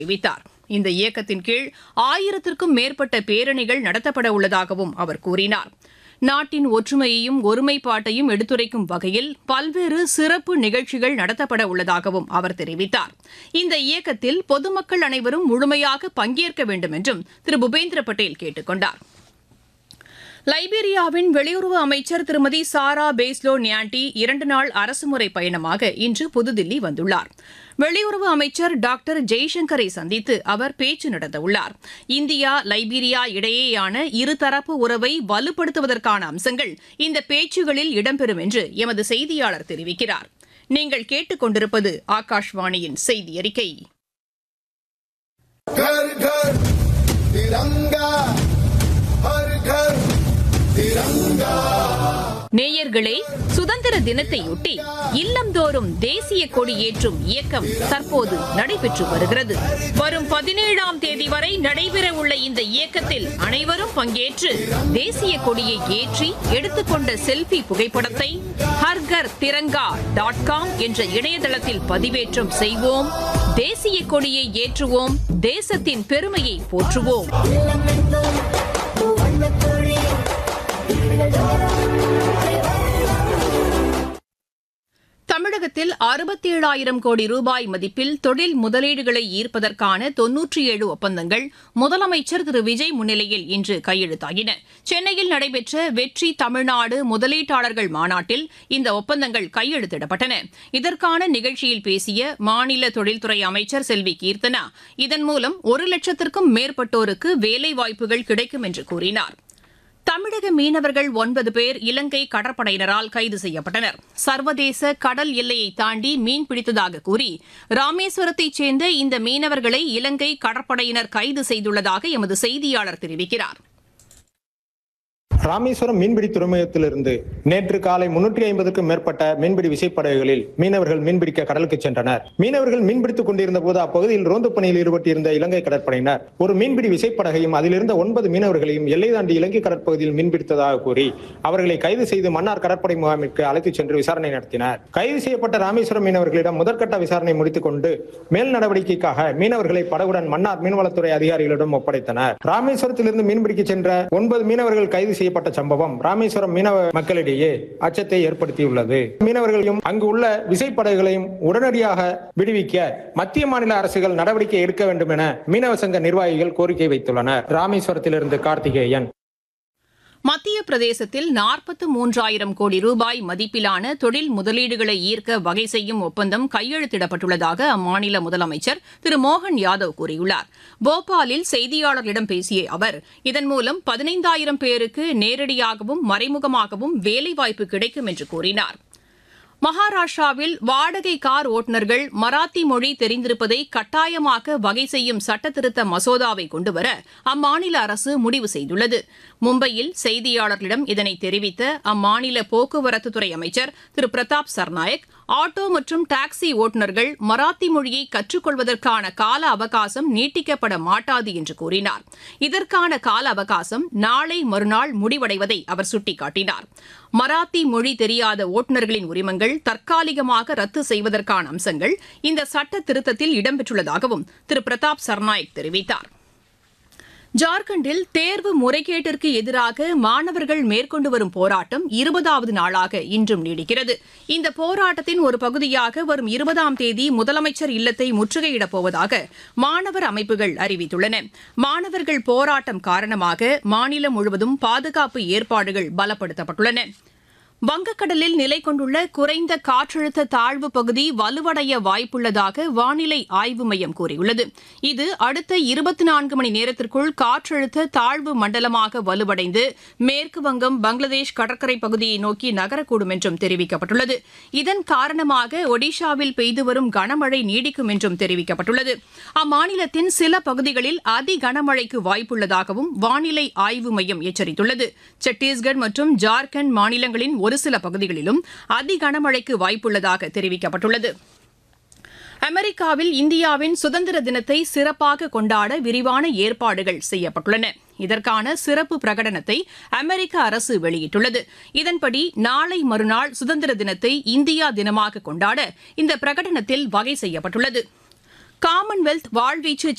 தெரிவித்தார். இந்த இயக்கத்தின் கீழ் 1000த்திற்கும் மேற்பட்ட பேரணிகள் நடத்தப்பட உள்ளதாகவும் அவர் கூறினார். நாட்டின் ஒற்றுமையையும் ஒருமைப்பாட்டையும் எடுத்துரைக்கும் வகையில் பல்வேறு சிறப்பு நிகழ்ச்சிகள் நடத்தப்பட உள்ளதாகவும் அவர் தெரிவித்தார். இந்த இயக்கத்தில் பொதுமக்கள் அனைவரும் முழுமையாக பங்கேற்க வேண்டும் என்றும் திரு பூபேந்திர பட்டேல் கேட்டுக் கொண்டார். லைபீரியாவின் வெளியுறவு அமைச்சர் திருமதி சாரா பேஸ்லோ நியாண்டி 2 நாள் அரசுமுறை பயணமாக இன்று புதுதில்லி வந்துள்ளார். வெளியுறவு அமைச்சர் டாக்டர் ஜெய்சங்கரை சந்தித்து அவர் பேச்சு நடத்தவுள்ளார். இந்தியா லைபீரியா இடையேயான இருதரப்பு உறவை வலுப்படுத்துவதற்கான அம்சங்கள் இந்த பேச்சுகளில் இடம்பெறும் என்று எமது செய்தியாளர் தெரிவிக்கிறார். நீங்கள் கேட்டுக் கொண்டிருப்பது ஆகாஷ்வாணியின் செய்தி அறிக்கை. நேயர்களே, சுதந்திர தினத்தையொட்டி இல்லந்தோறும் தேசிய கொடி ஏற்றும் இயக்கம் தற்போது நடைபெற்று வருகிறது. வரும் 17ஆம் தேதி வரை நடைபெறவுள்ள இந்த இயக்கத்தில் அனைவரும் பங்கேற்று தேசிய கொடியை ஏற்றி எடுத்துக்கொண்ட செல்ஃபி புகைப்படத்தை harghar.com என்ற இணையதளத்தில் பதிவேற்றம் செய்வோம். தேசிய கொடியை ஏற்றுவோம். தேசத்தின் பெருமையை போற்றுவோம். தமிழகத்தில் 67,000 கோடி ரூபாய் மதிப்பில் தொழில் முதலீடுகளை ஈர்ப்பதற்கான 97 ஒப்பந்தங்கள் முதலமைச்சர் திரு விஜய் முன்னிலையில் இன்று கையெழுத்தாகின. சென்னையில் நடைபெற்ற வெற்றி தமிழ்நாடு முதலீட்டாளர்கள் மாநாட்டில் இந்த ஒப்பந்தங்கள் கையெழுத்திடப்பட்டன. இதற்கான நிகழ்ச்சியில் பேசிய மாநில தொழில்துறை அமைச்சர் செல்வி கீர்த்தனா, இதன் மூலம் 1,00,000த்திற்கும் மேற்பட்டோருக்கு வேலைவாய்ப்புகள் கிடைக்கும் என்று கூறினார். தமிழக மீனவர்கள் 9 பேர் இலங்கை கடற்படையினரால் கைது செய்யப்பட்டனர். சர்வதேச கடல் எல்லையை தாண்டி மீன் பிடித்ததாக கூறி ராமேஸ்வரத்தைச் சேர்ந்த இந்த மீனவர்களை இலங்கை கடற்படையினர் கைது செய்துள்ளதாக எமது செய்தியாளர் தெரிவிக்கிறார். ராமேஸ்வரம் மீன்பிடி துறைமுகத்திலிருந்து நேற்று காலை 350க்கும் மேற்பட்ட மீன்பிடி விசைப்படகுகளில் மீனவர்கள் மீன்பிடிக்க கடலுக்கு சென்றனர். மீனவர்கள் மீன்பிடித்துக் கொண்டிருந்த போது அப்பகுதியில் ரோந்து பணியில் ஈடுபட்டிருந்த இலங்கை கடற்படையினர் ஒரு மீன்பிடி விசைப்படகையும் அதிலிருந்த 9 மீனவர்களையும் எல்லை தாண்டி இலங்கை கடற்பகுதியில் மீன்பிடித்ததாக கூறி அவர்களை கைது செய்து மன்னார் கடற்படை முகாமிற்கு அழைத்துச் சென்று விசாரணை நடத்தினர். கைது செய்யப்பட்ட ராமேஸ்வரம் மீனவர்களிடம் முதற்கட்ட விசாரணை முடித்துக் கொண்டு மேல் நடவடிக்கைக்காக மீனவர்களை படகுடன் மன்னார் மீன்வளத்துறை அதிகாரிகளிடம் ஒப்படைத்தனர். ராமேஸ்வரத்திலிருந்து மீன்பிடிக்க சென்ற 9 மீனவர்கள் கைது செய்யப்பட்ட சம்பவம் ராமேஸ்வரம் மீனவ மக்களிடையே அச்சத்தை ஏற்படுத்தியுள்ளது. மீனவர்களையும் அங்கு உள்ள விசைப்படகுகளையும் உடனடியாக விடுவிக்க மத்திய மாநில அரசுகள் நடவடிக்கை எடுக்க வேண்டும் என மீனவ சங்க நிர்வாகிகள் கோரிக்கை வைத்துள்ளனர். ராமேஸ்வரத்திலிருந்து கார்த்திகேயன். மத்திய பிரதேசத்தில் 43,000 கோடி ரூபாய் மதிப்பிலான தொழில் முதலீடுகளை ஈர்க்க வகை செய்யும் ஒப்பந்தம் கையெழுத்திடப்பட்டுள்ளதாக அம்மாநில முதலமைச்சர் திரு மோகன் யாதவ் கூறியுள்ளார். போபாலில் செய்தியாளர்களிடம் பேசிய அவர், இதன் மூலம் 15,000 பேருக்கு நேரடியாகவும் மறைமுகமாகவும் வேலைவாய்ப்பு கிடைக்கும் என்று கூறினார். மகாராஷ்டிராவில் வாடகை கார் ஓட்டுநர்கள் மராத்தி மொழி தெரிந்திருப்பதை கட்டாயமாக்க வகை செய்யும் சட்டத்திருத்த மசோதாவை கொண்டுவர அம்மாநில அரசு முடிவு செய்துள்ளது. மும்பையில் செய்தியாளர்களிடம் இதனை தெரிவித்த அம்மாநில போக்குவரத்துத்துறை அமைச்சர் திரு பிரதாப் சர்நாயக், ஆட்டோ மற்றும் டாக்ஸி ஓட்டுநர்கள் மராத்தி மொழியை கற்றுக்கொள்வதற்கான கால அவகாசம் நீட்டிக்கப்பட மாட்டாது என்று கூறினார். இதற்கான கால அவகாசம் நாளை மறுநாள் முடிவடைவதை அவர் சுட்டிக்காட்டினார். மராத்தி மொழி தெரியாத ஓட்டுநர்களின் உரிமங்கள் தற்காலிகமாக ரத்து செய்வதற்கான அம்சங்கள் இந்த சட்ட திருத்தத்தில் இடம்பெற்றுள்ளதாகவும் திரு பிரதாப் சர்நாயக் தெரிவித்தார். ஜார்க்கண்டில் தேர்வு முறைகேட்டிற்கு எதிராக மாணவர்கள் மேற்கொண்டு வரும் போராட்டம் 20வது நாளாக இன்றும் நீடிக்கிறது. இந்த போராட்டத்தின் ஒரு பகுதியாக வரும் 20ஆம் தேதி முதலமைச்சர் இல்லத்தை முற்றுகையிடப் போவதாக மாணவர் அமைப்புகள் அறிவித்துள்ளன. மாணவர்கள் போராட்டம் காரணமாக மாநிலம் முழுவதும் பாதுகாப்பு ஏற்பாடுகள் பலப்படுத்தப்பட்டுள்ளன. வங்கக்கடலில் நிலை கொண்டுள்ள குறைந்த காற்றழுத்த தாழ்வு பகுதி வலுவடைய வாய்ப்புள்ளதாக வானிலை ஆய்வு மையம் கூறியுள்ளது. இது அடுத்த 24 மணி நேரத்திற்குள் காற்றழுத்த தாழ்வு மண்டலமாக வலுவடைந்து மேற்கு வங்கம், பங்களாதேஷ் கடற்கரை பகுதியை நோக்கி நகரக்கூடும் என்றும் தெரிவிக்கப்பட்டுள்ளது. இதன் காரணமாக ஒடிஷாவில் பெய்து வரும் கனமழை நீடிக்கும் என்றும் தெரிவிக்கப்பட்டுள்ளது. அம்மாநிலத்தின் சில பகுதிகளில் அதி கனமழைக்கு வாய்ப்புள்ளதாகவும் வானிலை ஆய்வு மையம் எச்சரித்துள்ளது. சத்தீஸ்கர் மற்றும் ஜார்க்கண்ட் மாநிலங்களின் ஒரு சில பகுதிகளிலும் அதி கனமழைக்கு வாய்ப்புள்ளதாக தெரிவிக்கப்பட்டுள்ளது. அமெரிக்காவில் இந்தியாவின் சுதந்திர தினத்தை சிறப்பாக கொண்டாட விரிவான ஏற்பாடுகள் செய்யப்பட்டுள்ளன. இதற்கான சிறப்பு பிரகடனத்தை அமெரிக்க அரசு வெளியிட்டுள்ளது. இதன்படி நாளை மறுநாள் சுதந்திர தினத்தை இந்தியா தினமாக கொண்டாட இந்த பிரகடனத்தில் வகை செய்யப்பட்டுள்ளது. காமன்வெல்த் வாழ்வீச்சு